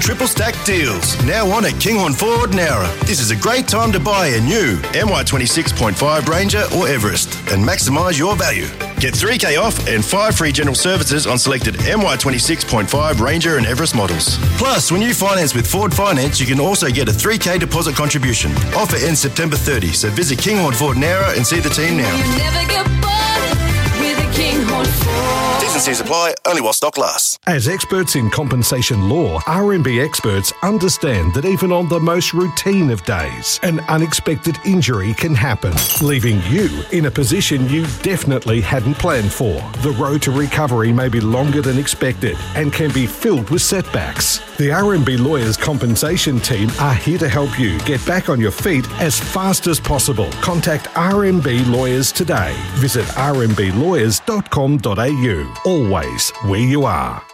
triple stack deals. Now on at Kinghorn Ford Nowra. This is a great time to buy a new MY26.5 Ranger or Everest and maximise your value. Get $3,000 off and 5 free general services on selected MY26.5 Ranger and Everest models. Plus, when you finance with Ford Finance, you can also get a $3,000 deposit contribution. Offer ends September 30, so visit Kinghorn Ford Nowra and see the team now. You never get bored with a Kinghorn Ford. T&Cs apply, only while stock lasts. As experts in compensation law, RMB experts understand that even on the most routine of days, an unexpected injury can happen, leaving you in a position you definitely hadn't planned for. The road to recovery may be longer than expected and can be filled with setbacks. The RMB Lawyers Compensation Team are here to help you get back on your feet as fast as possible. Contact RMB Lawyers today. Visit rmblawyers.com.au. Always where you are.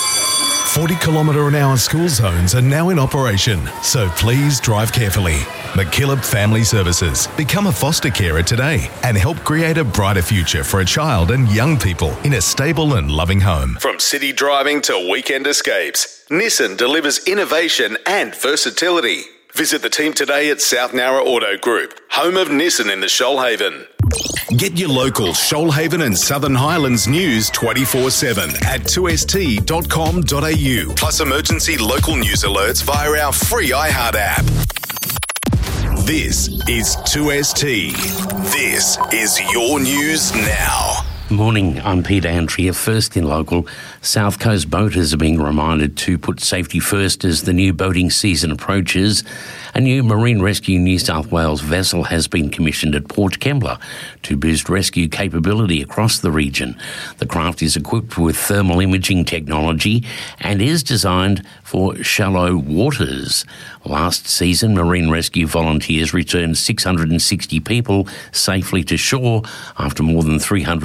40km/h school zones are now in operation, so please drive carefully. McKillop Family Services. Become a foster carer today and help create a brighter future for a child and young people in a stable and loving home. From city driving to weekend escapes, Nissan delivers innovation and versatility. Visit the team today at South Nowra Auto Group, home of Nissan in the Shoalhaven. Get your local Shoalhaven and Southern Highlands news 24/7 at 2st.com.au, plus emergency local news alerts via our free iHeart app. This is 2ST. This is your news now. Morning, I'm Peter Andrea. First in local, South Coast boaters are being reminded to put safety first as the new boating season approaches. A new Marine Rescue New South Wales vessel has been commissioned at Port Kembla to boost rescue capability across the region. The craft is equipped with thermal imaging technology and is designed for shallow waters. Last season, Marine Rescue volunteers returned 660 people safely to shore after more than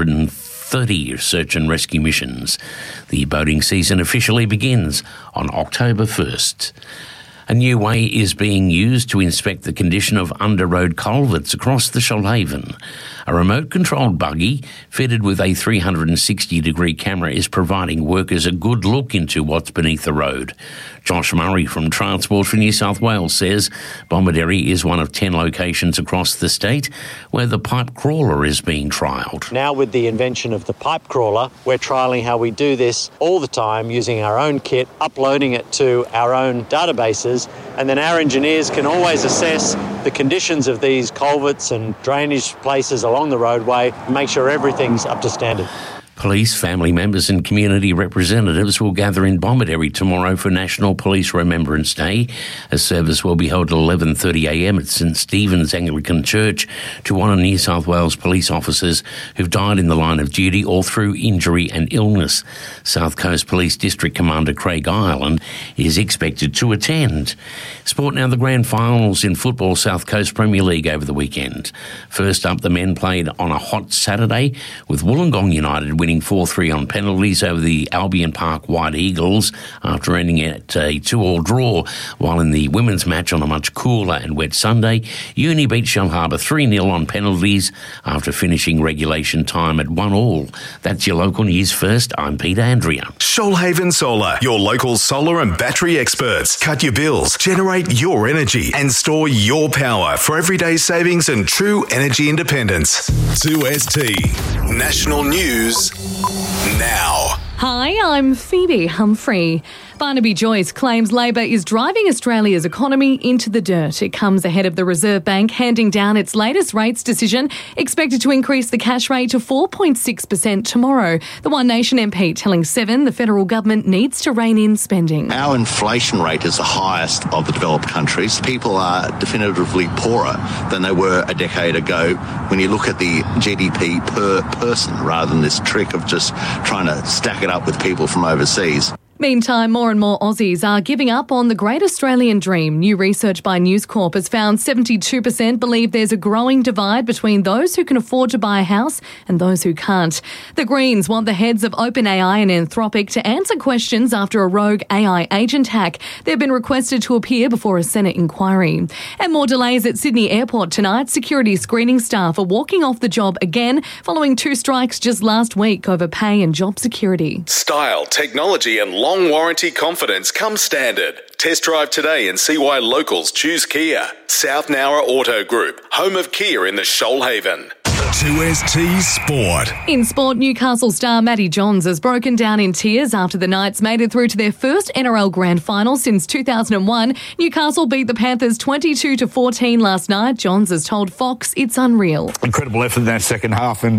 330 search and rescue missions. The boating season officially begins on October 1st. A new way is being used to inspect the condition of under-road culverts across the Shoalhaven. A remote-controlled buggy fitted with a 360-degree camera is providing workers a good look into what's beneath the road. Josh Murray from Transport for New South Wales says Bomaderry is one of 10 locations across the state where the pipe crawler is being trialled. Now with the invention of the pipe crawler, we're trialling how we do this all the time using our own kit, uploading it to our own databases, and then our engineers can always assess the conditions of these culverts and drainage places along the roadway and make sure everything's up to standard. Police, family members and community representatives will gather in Bomaderry tomorrow for National Police Remembrance Day. A service will be held at 11:30am at St Stephen's Anglican Church to honour New South Wales police officers who've died in the line of duty or through injury and illness. South Coast Police District Commander Craig Ireland is expected to attend. Sport now, the grand finals in football South Coast Premier League over the weekend. First up, the men played on a hot Saturday with Wollongong United winning 4-3 on penalties over the Albion Park White Eagles after ending at a 2-2 draw, while in the women's match on a much cooler and wet Sunday, Uni beat Shellharbour 3-0 on penalties after finishing regulation time at 1-1. That's your local news first. I'm Peter Andrea. Shoalhaven Solar, your local solar and battery experts. Cut your bills, generate your energy and store your power for everyday savings and true energy independence. 2ST. National News now. Hi, I'm Phoebe Humphrey. Barnaby Joyce claims Labor is driving Australia's economy into the dirt. It comes ahead of the Reserve Bank handing down its latest rates decision, expected to increase the cash rate to 4.6% tomorrow. The One Nation MP telling Seven the federal government needs to rein in spending. Our inflation rate is the highest of the developed countries. People are definitively poorer than they were a decade ago when you look at the GDP per person rather than this trick of just trying to stack it up with people from overseas. Meantime, more and more Aussies are giving up on the Great Australian Dream. New research by News Corp has found 72% believe there's a growing divide between those who can afford to buy a house and those who can't. The Greens want the heads of OpenAI and Anthropic to answer questions after a rogue AI agent hack. They've been requested to appear before a Senate inquiry. And more delays at Sydney Airport tonight. Security screening staff are walking off the job again following 2 strikes just last week over pay and job security. Style, technology and long warranty confidence comes standard. Test drive today and see why locals choose Kia. South Nowra Auto Group, home of Kia in the Shoalhaven. 2ST Sport. In sport, Newcastle star Matty Johns has broken down in tears after the Knights made it through to their first NRL Grand Final since 2001. Newcastle beat the Panthers 22-14 last night. Johns has told Fox it's unreal. Incredible effort in that second half, and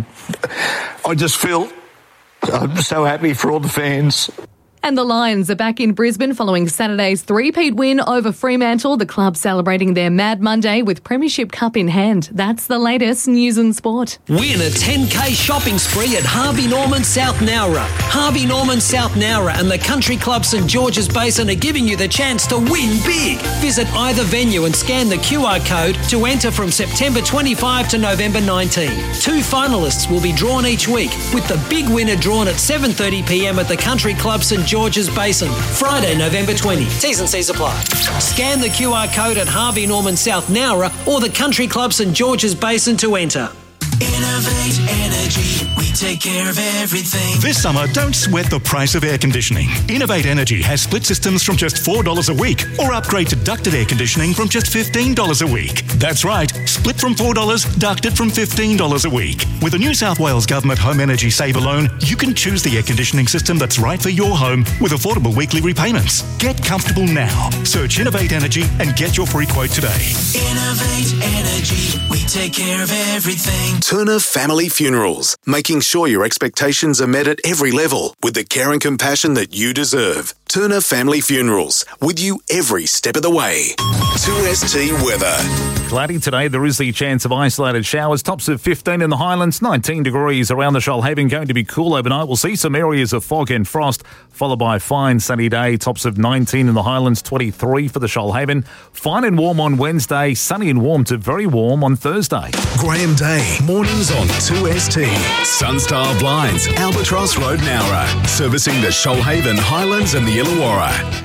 I just feel I'm so happy for all the fans. And the Lions are back in Brisbane following Saturday's three-peat win over Fremantle. The club celebrating their Mad Monday with Premiership Cup in hand. That's the latest news and sport. Win a 10K shopping spree at Harvey Norman South Nowra. Harvey Norman South Nowra and the Country Club St George's Basin are giving you the chance to win big. Visit either venue and scan the QR code to enter from September 25 to November 19. 2 finalists will be drawn each week, with the big winner drawn at 7:30pm at the Country Club St George's Basin, Friday, November 20. T's and C's apply. Scan the QR code at Harvey Norman South Nowra or the Country Club St George's Basin to enter. Innovate Energy, we take care of everything. This summer, don't sweat the price of air conditioning. Innovate Energy has split systems from just $4 a week, or upgrade to ducted air conditioning from just $15 a week. That's right, split from $4, ducted from $15 a week. With the New South Wales Government Home Energy Saver Loan, you can choose the air conditioning system that's right for your home with affordable weekly repayments. Get comfortable now. Search Innovate Energy and get your free quote today. Innovate Energy, we take care of everything. Turner Family Funerals, making sure your expectations are met at every level with the care and compassion that you deserve. Turner Family Funerals, with you every step of the way. 2ST weather. Cloudy today, there is the chance of isolated showers. Tops of 15 in the Highlands, 19 degrees around the Shoalhaven. Going to be cool overnight. We'll see some areas of fog and frost, followed by a fine sunny day. Tops of 19 in the Highlands, 23 for the Shoalhaven. Fine and warm on Wednesday, sunny and warm to very warm on Thursday. Graham Day, mornings on 2ST. Sunstar Blinds, Albatross Road, Nowra. Servicing the Shoalhaven, Highlands and the Illawarra.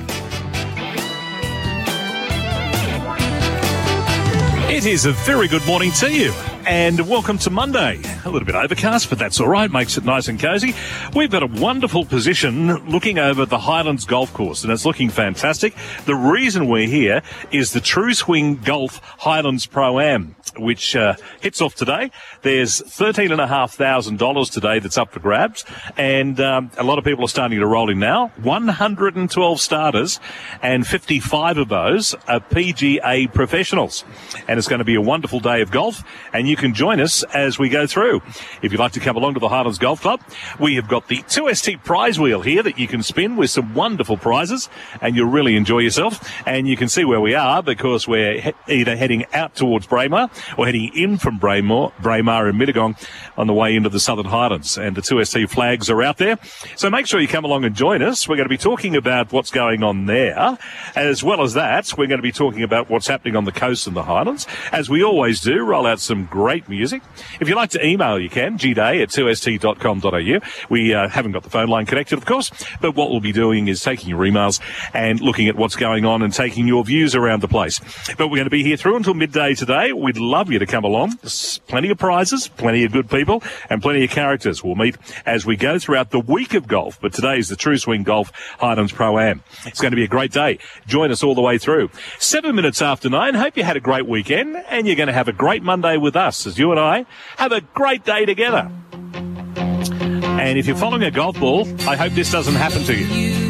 It is a very good morning to you, and welcome to Monday. A little bit overcast, but that's all right, makes it nice and cosy. We've got a wonderful position looking over the Highlands Golf Course, and it's looking fantastic. The reason we're here is the True Swing Golf Highlands Pro-Am, which hits off today. There's $13,500 today that's up for grabs, and a lot of people are starting to roll in now. 112 starters, and 55 of those are PGA professionals. And it's going to be a wonderful day of golf, and you can join us as we go through. If you'd like to come along to the Highlands Golf Club, we have got the 2ST prize wheel here that you can spin with some wonderful prizes, and you'll really enjoy yourself. And you can see where we are, because we're either heading out towards Braemar or heading in from Braemar and Mittagong on the way into the Southern Highlands. And the 2ST flags are out there. So make sure you come along and join us. We're going to be talking about what's going on there. As well as that, we're going to be talking about what's happening on the coast and the Highlands. As we always do, roll out some great music. If you'd like to email, you can, gday@2st.com.au. We haven't got the phone line connected, of course, but what we'll be doing is taking your emails and looking at what's going on and taking your views around the place. But we're going to be here through until midday today. We'd love you to come along. There's plenty of prizes, plenty of good people, and plenty of characters. We'll meet as we go throughout the week of golf, but today is the True Swing Golf Highlands Pro-Am. It's going to be a great day. Join us all the way through. 7 minutes after 9. Hope you had a great weekend, and you're going to have a great Monday with us as you and I have a great day together. And if you're following a golf ball, I hope this doesn't happen to you.